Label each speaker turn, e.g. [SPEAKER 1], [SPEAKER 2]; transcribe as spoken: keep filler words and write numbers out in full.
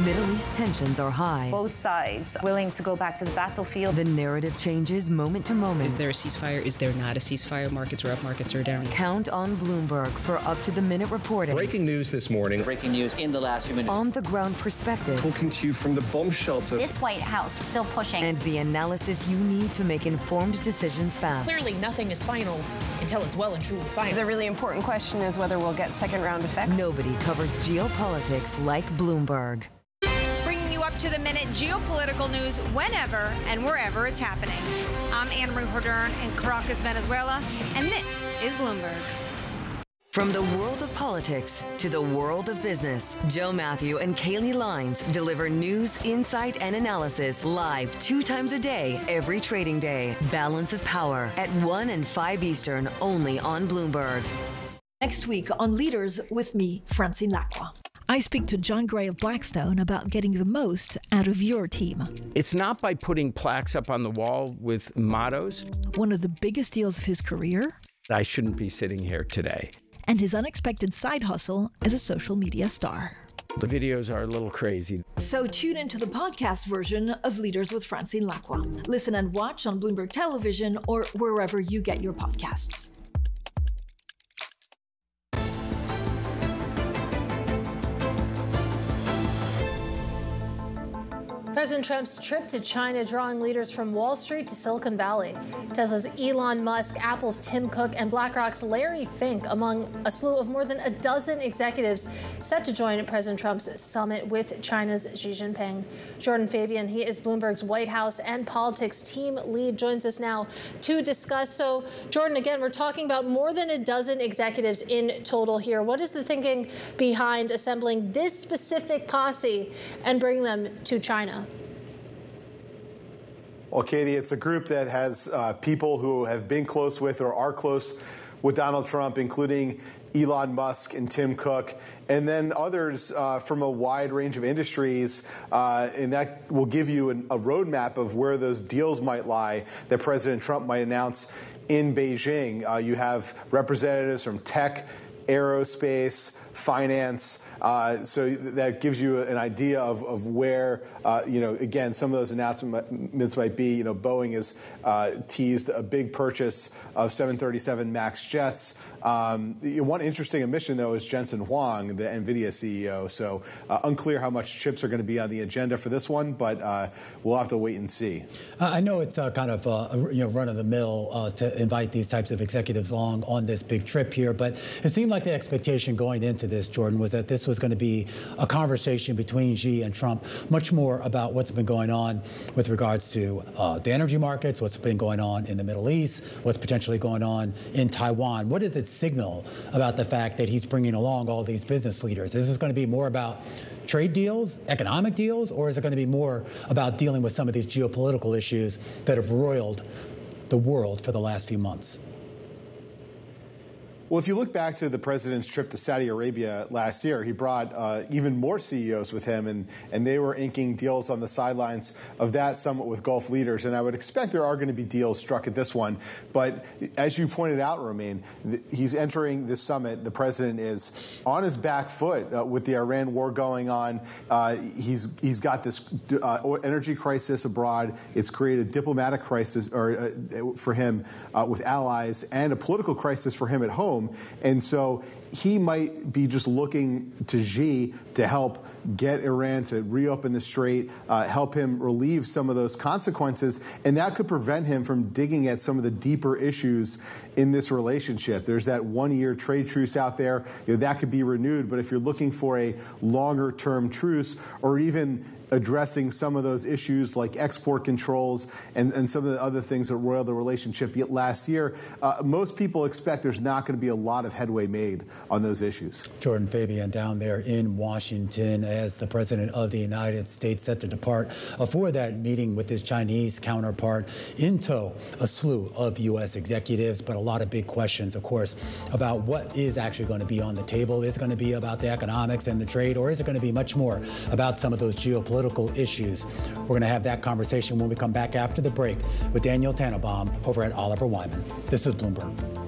[SPEAKER 1] Middle East tensions are high.
[SPEAKER 2] Both sides willing to go back to the battlefield.
[SPEAKER 1] The narrative changes moment to moment.
[SPEAKER 3] Is there a ceasefire? Is there not a ceasefire? Markets are up, markets are down.
[SPEAKER 1] Count on Bloomberg for up-to-the-minute reporting.
[SPEAKER 4] Breaking news this morning.
[SPEAKER 5] Breaking news in the last few minutes.
[SPEAKER 1] On-the-ground perspective.
[SPEAKER 4] Talking to you from the bomb shelter.
[SPEAKER 6] This White House still pushing.
[SPEAKER 1] And the analysis you need to make informed decisions fast.
[SPEAKER 7] Clearly, nothing is final until it's well and truly final.
[SPEAKER 2] The really important question is whether we'll get second-round effects.
[SPEAKER 1] Nobody covers geopolitics like Bloomberg.
[SPEAKER 8] Bringing you up to the minute geopolitical news whenever and wherever it's happening. I'm Anna Marie Hordern in Caracas, Venezuela, and this is Bloomberg.
[SPEAKER 1] From the world of politics to the world of business, Joe Matthew and Kaylee Lines deliver news, insight, and analysis live two times a day, every trading day. Balance of Power at one and five Eastern, only on Bloomberg.
[SPEAKER 9] Next week on Leaders with me, Francine Lacqua. I speak to John Gray of Blackstone about getting the most out of your team.
[SPEAKER 10] It's not by putting plaques up on the wall with mottos.
[SPEAKER 9] One of the biggest deals of his career.
[SPEAKER 10] I shouldn't be sitting here today.
[SPEAKER 9] And his unexpected side hustle as a social media star.
[SPEAKER 10] The videos are a little crazy.
[SPEAKER 9] So tune into the podcast version of Leaders with Francine Lacqua. Listen and watch on Bloomberg Television or wherever you get your podcasts.
[SPEAKER 11] President Trump's trip to China drawing leaders from Wall Street to Silicon Valley. Tesla's Elon Musk, Apple's Tim Cook, and BlackRock's Larry Fink among a slew of more than a dozen executives set to join President Trump's summit with China's Xi Jinping. Jordan Fabian, he is Bloomberg's White House and politics team lead, joins us now to discuss. So, Jordan, again, we're talking about more than a dozen executives in total here. What is the thinking behind assembling this specific posse and bringing them to China?
[SPEAKER 12] Well, Katie, it's a group that has uh, people who have been close with or are close with Donald Trump, including Elon Musk and Tim Cook, and then others uh, from a wide range of industries. Uh, and that will give you an, a roadmap of where those deals might lie that President Trump might announce in Beijing. Uh, you have representatives from tech, aerospace, finance. Uh, so that gives you an idea of, of where, uh, you know, again, some of those announcements might be, you know, Boeing has uh, teased a big purchase of seven thirty-seven MAX jets. Um, one interesting omission, though, is Jensen Huang, the NVIDIA C E O. So uh, unclear how much chips are going to be on the agenda for this one, but uh, we'll have to wait and see.
[SPEAKER 13] Uh, I know it's uh, kind of uh, you know run-of-the-mill uh, to invite these types of executives along on this big trip here, but it seemed like the expectation going into this, Jordan, was that this was going to be a conversation between Xi and Trump, much more about what's been going on with regards to uh, the energy markets, what's been going on in the Middle East, what's potentially going on in Taiwan. What does it signal about the fact that he's bringing along all these business leaders? Is this going to be more about trade deals, economic deals, or is it going to be more about dealing with some of these geopolitical issues that have roiled the world for the last few months?
[SPEAKER 12] Well, if you look back to the president's trip to Saudi Arabia last year, he brought uh, even more C E Os with him, and, and they were inking deals on the sidelines of that summit with Gulf leaders. And I would expect there are going to be deals struck at this one. But as you pointed out, Romaine, he's entering this summit. The president is on his back foot uh, with the Iran war going on. Uh, he's he's got this uh, energy crisis abroad. It's created a diplomatic crisis or uh, for him uh, with allies, and a political crisis for him at home. And so he might be just looking to Xi to help get Iran to reopen the strait, uh, help him relieve some of those consequences, and that could prevent him from digging at some of the deeper issues in this relationship. There's that one-year trade truce out there. You know, that could be renewed, but if you're looking for a longer-term truce, or even addressing some of those issues like export controls and, and some of the other things that roiled the relationship yet last year, uh, most people expect there's not going to be a lot of headway made on those issues.
[SPEAKER 13] Jordan Fabian down there in Washington as the President of the United States set to depart uh, for that meeting with his Chinese counterpart. In tow, a slew of U S executives, but a lot of big questions, of course, about what is actually going to be on the table. Is it going to be about the economics and the trade, or is it going to be much more about some of those geopolitical Political issues? We're going to have that conversation when we come back after the break with Daniel Tannenbaum over at Oliver Wyman. This is Bloomberg.